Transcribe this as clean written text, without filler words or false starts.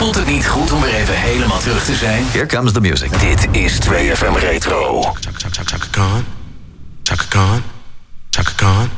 Voelt het niet goed om weer even helemaal terug te zijn? Here comes the music. Dit is 2FM Retro. Chaka Khan. Chaka Khan. Chaka Khan.